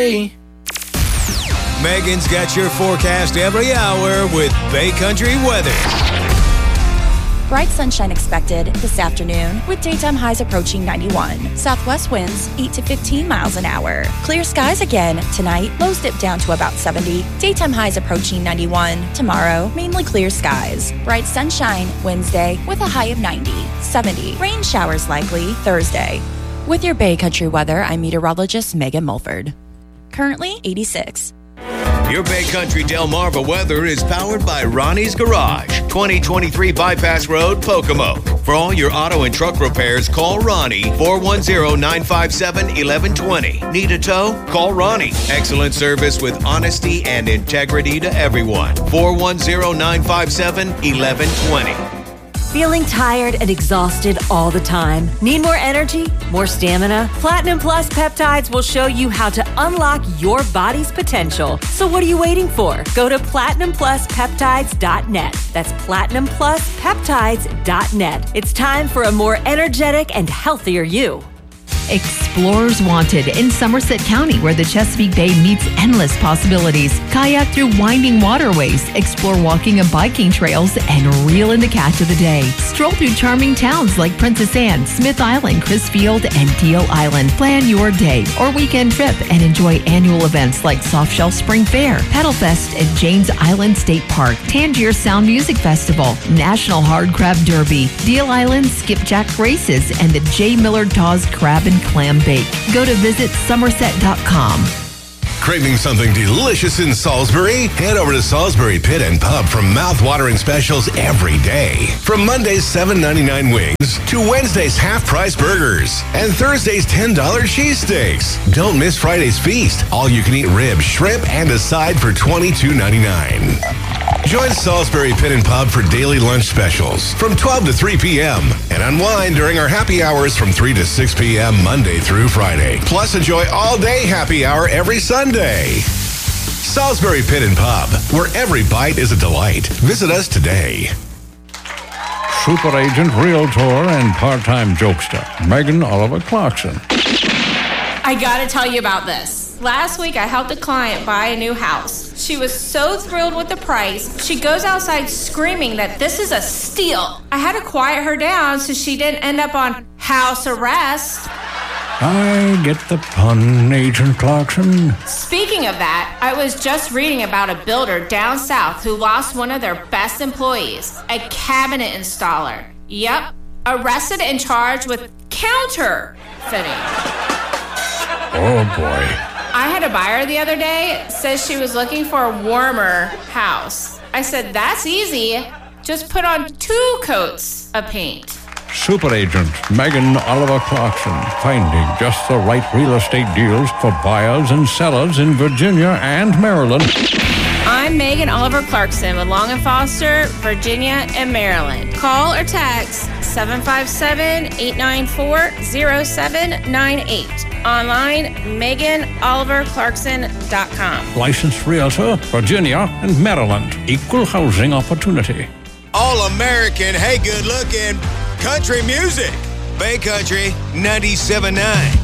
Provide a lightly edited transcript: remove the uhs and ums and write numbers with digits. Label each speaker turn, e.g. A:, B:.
A: Megan's got your forecast every hour with Bay Country weather.
B: Bright sunshine expected this afternoon with daytime highs approaching 91. Southwest winds 8 to 15 miles an hour. Clear skies again tonight. Lows dip down to about 70. Daytime highs approaching 91. Tomorrow, mainly clear skies. Bright sunshine Wednesday with a high of 90. 70. Rain showers likely Thursday. With your Bay Country weather, I'm meteorologist Megan Mulford. Currently 86.
A: Your Bay Country Delmarva weather is powered by Ronnie's Garage, 2023 Bypass Road, Pocomo. For all your auto and truck repairs, call Ronnie, 410-957-1120. Need a tow? Call Ronnie. Excellent service with honesty and integrity to everyone. 410-957-1120.
C: Feeling tired and exhausted all the time? Need more energy? More stamina? Platinum Plus Peptides will show you how to unlock your body's potential. So what are you waiting for? Go to PlatinumPlusPeptides.net. That's PlatinumPlusPeptides.net. It's time for a more energetic and healthier you.
D: Explorers Wanted in Somerset County, where the Chesapeake Bay meets endless possibilities. Kayak through winding waterways, explore walking and biking trails, and reel in the catch of the day. Stroll through charming towns like Princess Anne, Smith Island, Crisfield, and Deal Island. Plan your day or weekend trip and enjoy annual events like Soft Shell Spring Fair, Paddle Fest at James Island State Park, Tangier Sound Music Festival, National Hard Crab Derby, Deal Island Skipjack Races, and the J. Millard Taw's Crab and Clam Bake. Go to visitssomerset.com.
E: Craving something delicious in Salisbury? Head over to Salisbury Pit and Pub for mouth-watering specials every day. From Monday's $7.99 wings to Wednesday's half-price burgers and Thursday's $10 cheesesteaks. Don't miss Friday's feast. All-you-can-eat ribs, shrimp, and a side for $22.99. Join Salisbury Pit and Pub for daily lunch specials from 12 to 3 p.m. and unwind during our happy hours from 3 to 6 p.m. Monday through Friday. Plus, enjoy all-day happy hour every Sunday. Salisbury Pit and Pub, where every bite is a delight. Visit us today.
F: Super agent, realtor, and part-time jokester, Megan Oliver Clarkson.
G: I gotta tell you about this. Last week, I helped a client buy a new house. She was so thrilled with the price, she goes outside screaming that this is a steal. I had to quiet her down so she didn't end up on house arrest.
F: I get the pun, Agent Clarkson.
G: Speaking of that, I was just reading about a builder down south who lost one of their best employees, a cabinet installer. Yep, arrested and charged with counterfeiting.
F: Oh, boy.
G: I had a buyer the other day, says she was looking for a warmer house. I said, that's easy. Just put on 2 coats of paint.
F: Super agent, Megan Oliver Clarkson, finding just the right real estate deals for buyers and sellers in Virginia and Maryland.
G: I'm Megan Oliver Clarkson with Long & Foster, Virginia and Maryland. Call or text 757-894-0798. Online, MeganOliverClarkson.com.
F: Licensed realtor, Virginia and Maryland. Equal housing opportunity.
A: All-American, hey, good-looking country music. Bay Country 97.9.